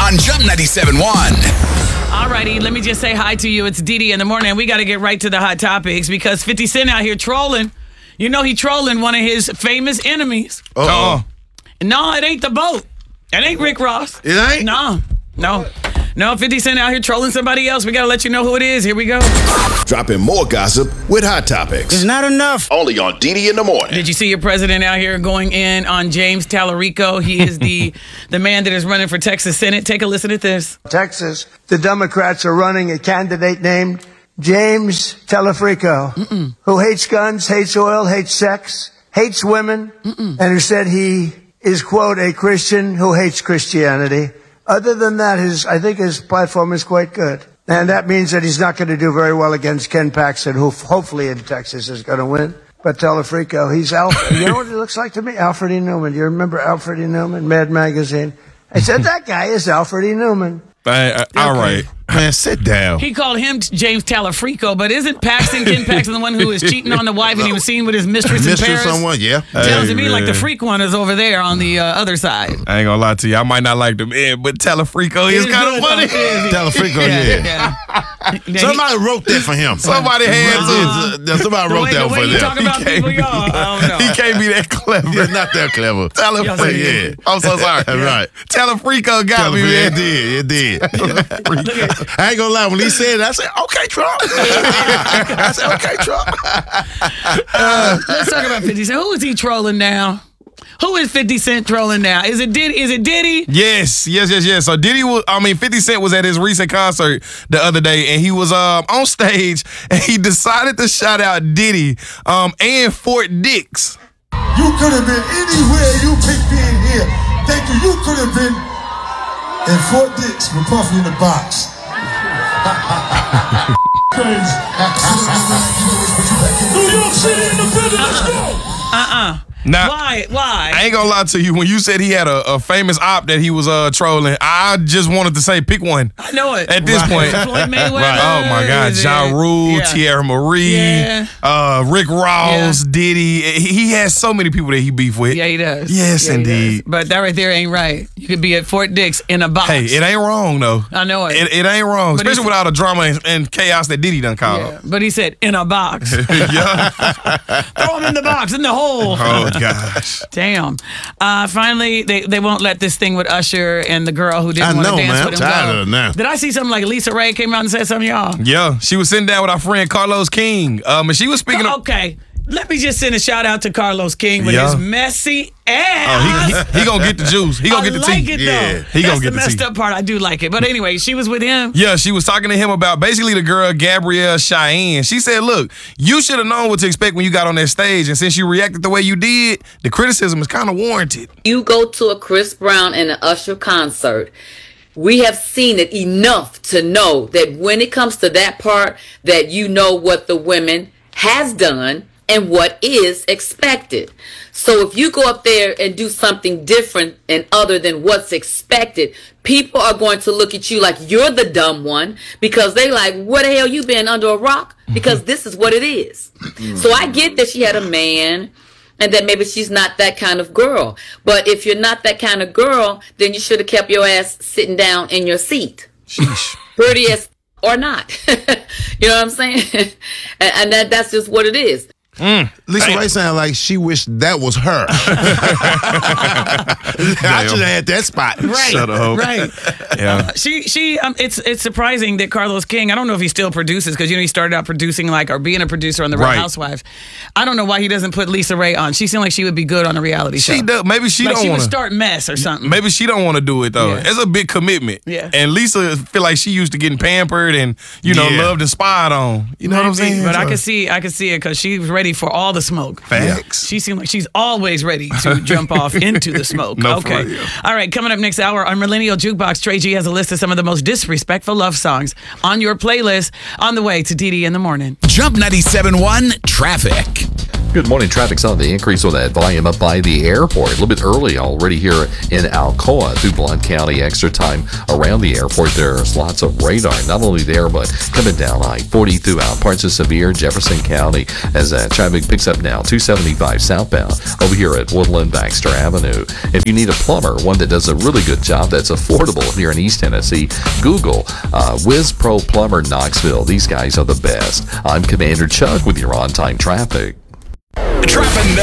on Jump 97.1. All righty, let me just say hi to you. It's Didi in the morning. We got to get right to the hot topics because 50 Cent out here trolling. You know he trolling one of his famous enemies. Uh-oh. No, it ain't the boat. It ain't Rick Ross. It ain't? No, 50 Cent out here trolling somebody else. We got to let you know who it is. Here we go. Dropping more gossip with Hot Topics. It's not enough. Only on Didi in the morning. Did you see your president out here going in on James Tallarico? He is the man that is running for Texas Senate. Take a listen at this. Texas, the Democrats are running a candidate named James Tallarico, who hates guns, hates oil, hates sex, hates women, and who said he is, quote, a Christian who hates Christianity. Other than that, I think his platform is quite good. And that means that he's not going to do very well against Ken Paxton, who hopefully in Texas is going to win. But Tallarico, he's Alfred. You know what he looks like to me? Alfred E. Newman. Do you remember Alfred E. Newman, Mad Magazine? I said, that guy is Alfred E. Newman. All right. Man, sit down. He called him James Tallarico, but isn't Ken Paxton the one who was cheating on the wife and he was seen with his mistress in Paris? Someone, yeah. Sounds to me like the freak one is over there on the other side. I ain't gonna lie to you. I might not like the man, but Tallarico is kind of funny. Tallarico, yeah. Somebody wrote that for him. Somebody had to. Somebody wrote that for him. You talk about people, y'all. I don't know. He can't be that clever. He's not that clever. Tallarico, yeah. I'm so sorry. Right. Tallarico got me, man. It did. I ain't gonna lie. When he said it, I said, okay, Trump. Let's talk about 50 Cent. Who is he trolling now? Who is 50 Cent trolling now? Is it Diddy? Yes. So 50 Cent was at his recent concert the other day, and he was on stage, and he decided to shout out Diddy and Fort Dix. You could have been anywhere you picked being here. Thank you. You could have been in Fort Dix with Puffy in the box. New York City independent, let's go. Now, Why? I ain't gonna lie to you. When you said he had a famous op that he was trolling, I just wanted to say pick one. I know it. At this point. Floyd Mayweather. Right. Oh my God. Ja Rule, Tierra Marie, Rick Ross, Diddy. He has so many people that he beef with. Yeah, he does. Yes, indeed. But that right there ain't right. You could be at Fort Dix in a box. Hey, it ain't wrong though. I know it. It ain't wrong, But especially with all the drama and chaos that Diddy done caused. But he said in a box. Yeah. Throw him in the box, in the hole. Oh gosh. Damn. Finally, they won't let this thing with Usher and the girl who didn't want to dance with him I'm tired go. of it now. Did I see something like Lisa Ray came out and said something, y'all? Yeah, she was sitting down with our friend Carlos King. And she was speaking of... Okay. Let me just send a shout out to Carlos King with his messy ass. Oh, he gonna get the juice. He gonna get the tea. I like it though. He gonna get the tea. That's the messed up part. I do like it. But anyway, she was with him. Yeah, she was talking to him about basically the girl Gabrielle Cheyenne. She said, look, you should have known what to expect when you got on that stage. And since you reacted the way you did, the criticism is kind of warranted. You go to a Chris Brown and an Usher concert. We have seen it enough to know that when it comes to that part, that you know what the women has done and what is expected. So if you go up there and do something different and other than what's expected, people are going to look at you like you're the dumb one because they like, what the hell you been under a rock? Because this is what it is. So I get that she had a man and that maybe she's not that kind of girl. But if you're not that kind of girl, then you should have kept your ass sitting down in your seat. Sheesh. Pretty as or not. You know what I'm saying? And that's just what it is. Lisa Ray sound like she wished that was her. I should have had that spot. Right. Shut up. Right. Yeah. It's surprising that Carlos King, I don't know if he still produces because he started out producing or being a producer on The Real Housewives. I don't know why he doesn't put Lisa Ray on. She seemed like she would be good on a reality show. She does. Maybe she don't want to. She would start mess or something. Maybe she don't want to do it though. Yeah. It's a big commitment. Yeah. And Lisa feel like she used to getting pampered and loved and spied on. You know what I'm saying? But I can see it because she was ready for all the smoke. Facts. She seemed like she's always ready to jump off into the smoke. No, okay. for real. All right, coming up next hour on Millennial Jukebox, Trey G has a list of some of the most disrespectful love songs on your playlist on the way to Didi in the morning. Jump 97.1 Traffic. Good morning. Traffic's on the increase on that volume up by the airport. A little bit early already here in Alcoa through Blount County. Extra time around the airport. There's lots of radar. Not only there, but coming down I-40 throughout parts of Sevier, Jefferson County as traffic picks up now. 275 southbound over here at Woodland Baxter Avenue. If you need a plumber, one that does a really good job that's affordable here in East Tennessee, Google Wiz Pro Plumber Knoxville. These guys are the best. I'm Commander Chuck with your on-time traffic. Dropping